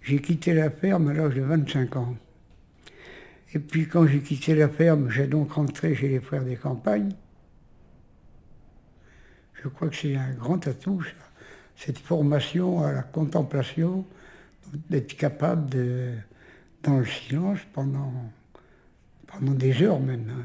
J'ai quitté la ferme à l'âge de 25 ans. Et puis quand j'ai quitté la ferme, j'ai donc rentré chez les Frères des Campagnes. Je crois que c'est un grand atout, ça. Cette formation à la contemplation, d'être capable de, dans le silence pendant des heures même, hein.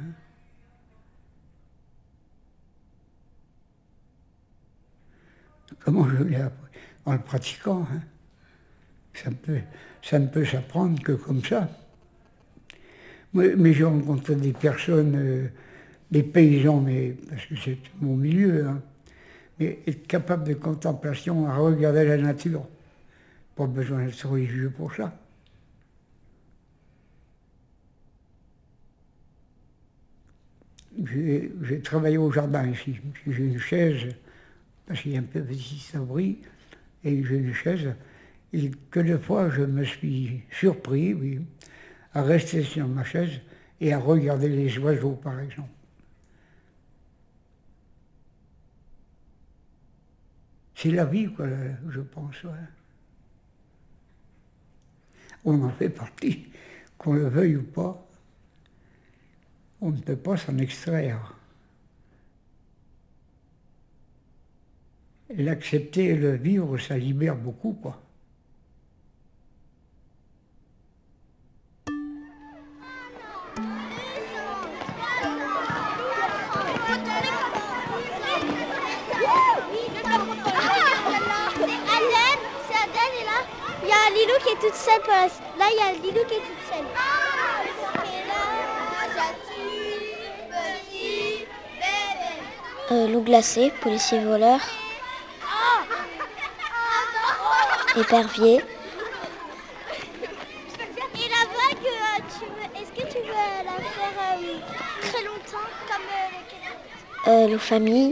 Comment je l'ai appris? En le pratiquant, hein. Ça, ça ne peut s'apprendre que comme ça. Mais j'ai rencontré des personnes, des paysans, mais parce que c'est mon milieu, hein. Mais être capable de contemplation, à regarder la nature. Pas besoin d'être religieux pour ça. J'ai travaillé au jardin ici. J'ai une chaise, parce qu'il y a un petit abri, et j'ai une chaise. Et que de fois, je me suis surpris, oui, à rester sur ma chaise et à regarder les oiseaux, par exemple. C'est la vie, quoi, je pense. Ouais. On en fait partie, qu'on le veuille ou pas. On ne peut pas s'en extraire. L'accepter et le vivre, ça libère beaucoup, quoi. Il y a Lilou qui est toute seule. Là, il y a Lilou qui est toute seule. Loup glacé, policier voleur, épervier. Et la vague, est-ce que tu veux la faire très longtemps comme loup famille.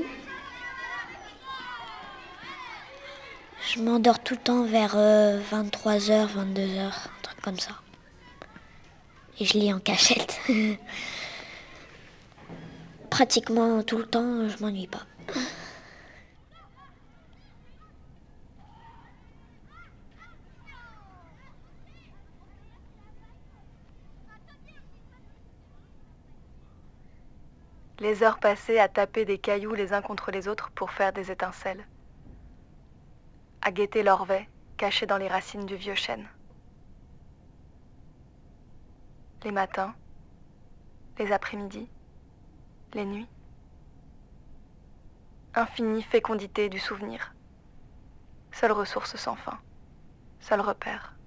Je m'endors tout le temps vers 23h, 22h, un truc comme ça. Et je lis en cachette. Pratiquement tout le temps, je m'ennuie pas. Les heures passées à taper des cailloux les uns contre les autres pour faire des étincelles. À guetter l'orvet caché dans les racines du vieux chêne. Les matins, les après-midi, les nuits. Infinie fécondité du souvenir. Seule ressource sans fin. Seul repère.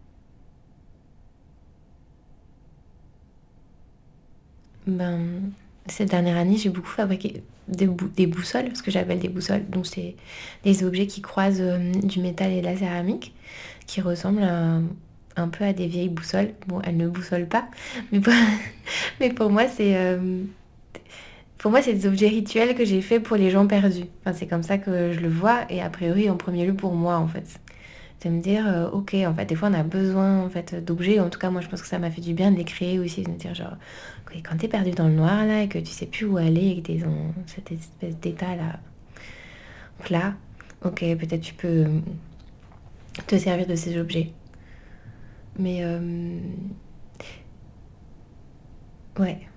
Cette dernière année, j'ai beaucoup fabriqué des boussoles, ce que j'appelle des boussoles. Donc, c'est des objets qui croisent du métal et de la céramique, qui ressemblent un peu à des vieilles boussoles. Bon, elles ne boussolent pas, mais mais pour moi, c'est des objets rituels que j'ai faits pour les gens perdus. Enfin, c'est comme ça que je le vois, et a priori, en premier lieu pour moi, en fait. De me dire, ok, en fait, des fois, on a besoin en fait, d'objets. En tout cas, moi, je pense que ça m'a fait du bien de les créer aussi. De me dire, genre, ok, quand t'es perdu dans le noir, là, et que tu sais plus où aller, et que t'es dans cette espèce d'état, là, donc là, ok, peut-être tu peux te servir de ces objets. Mais, ouais.